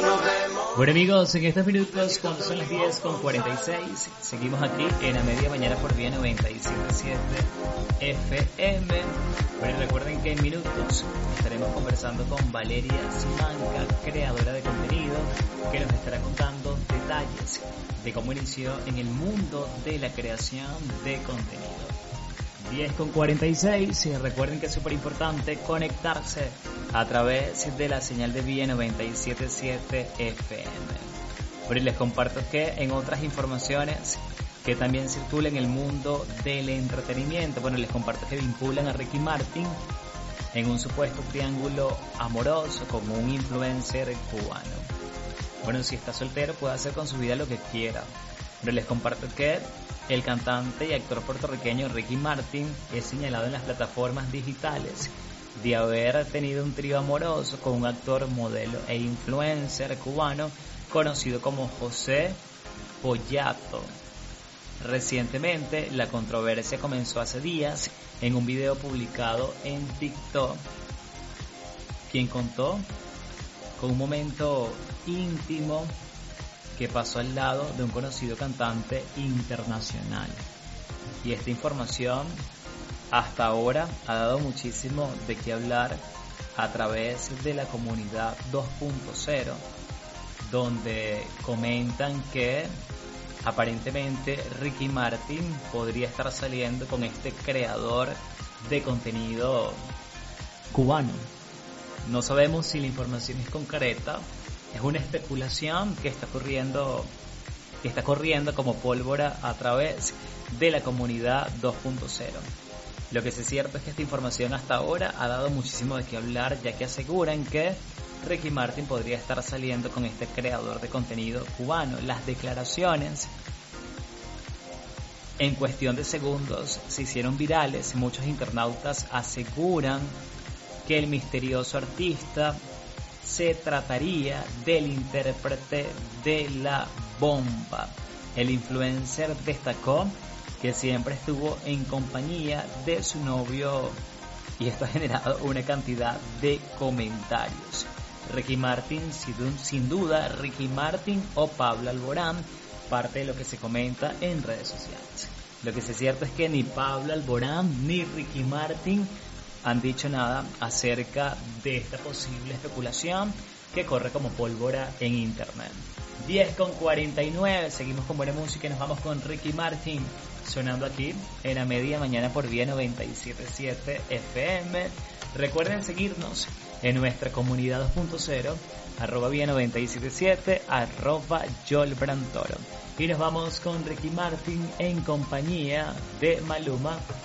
Bueno amigos, en estos minutos, cuando son las 10:46, seguimos aquí en A Media Mañana por Vía 97.7 FM. Bueno, recuerden que en minutos estaremos conversando con Valeria Simanca, creadora de contenido, que nos estará contando detalles de cómo inició en el mundo de la creación de contenido. 10:46, recuerden que es súper importante conectarse a través de la señal de Vía 97.7 FM. Pero les comparto que en otras informaciones que también circulan en el mundo del entretenimiento, bueno, les comparto que vinculan a Ricky Martin en un supuesto triángulo amoroso con un influencer cubano. Bueno, si está soltero puede hacer con su vida lo que quiera. Pero les comparto que el cantante y actor puertorriqueño Ricky Martin es señalado en las plataformas digitales de haber tenido un trío amoroso con un actor, modelo e influencer cubano conocido como José Pollato. Recientemente, la controversia comenzó hace días en un video publicado en TikTok, quien contó con un momento íntimo que pasó al lado de un conocido cantante internacional. Y esta información hasta ahora ha dado muchísimo de qué hablar a través de la comunidad 2.0, donde comentan que aparentemente Ricky Martin podría estar saliendo con este creador de contenido cubano. No sabemos si la información es concreta. Es una especulación que está corriendo como pólvora a través de la comunidad 2.0. Lo que sí es cierto es que esta información hasta ahora ha dado muchísimo de qué hablar, ya que aseguran que Ricky Martin podría estar saliendo con este creador de contenido cubano. Las declaraciones en cuestión de segundos se hicieron virales. Muchos internautas aseguran que el misterioso artista se trataría del intérprete de La Bomba. El influencer destacó que siempre estuvo en compañía de su novio y esto ha generado una cantidad de comentarios. Ricky Martin, sin duda, Ricky Martin o Pablo Alborán, parte de lo que se comenta en redes sociales. Lo que sí es cierto es que ni Pablo Alborán ni Ricky Martin han dicho nada acerca de esta posible especulación que corre como pólvora en internet. 10:49, seguimos con buena música y nos vamos con Ricky Martin sonando aquí en A Media Mañana por Vía 97.7 FM. Recuerden seguirnos en nuestra comunidad 2.0, @Vía 97.7, @YolBrandToro. Y nos vamos con Ricky Martin en compañía de Maluma.